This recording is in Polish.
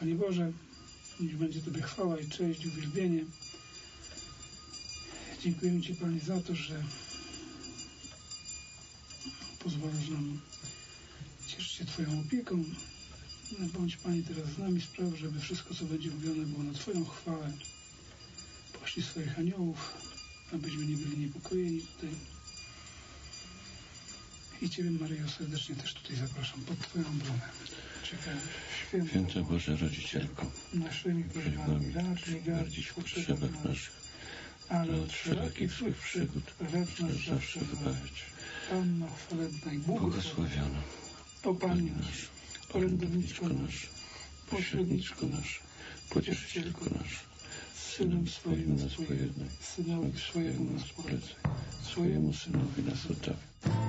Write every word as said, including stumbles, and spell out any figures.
Panie Boże, niech będzie Tobie chwała i cześć, uwielbienie. Dziękujemy Ci, Panie, za to, że pozwalasz nam cieszyć się Twoją opieką. Bądź, Panie, teraz z nami, spraw, żeby wszystko, co będzie mówione, było na Twoją chwałę. Poślij swoich aniołów, abyśmy nie byli niepokojeni tutaj. I Ciebie, Maryjo, serdecznie też tutaj zapraszam pod Twoją obronę. Czekaj, święta, Święta Boża Rodzicielko, naszymi prośbami racz nie gardzić w potrzebach naszych, ale od wszelakich złych przygód racz nas zawsze wybawić. Panno chwalebna i błogosławiona, o Pani nasz, orędowniczko nasz, pośredniczko nasz, pocieszycielko nasz, z Synem swoim nas pojednaj, Synowi swojemu nas polecaj, swojemu Synowi nas oddawaj.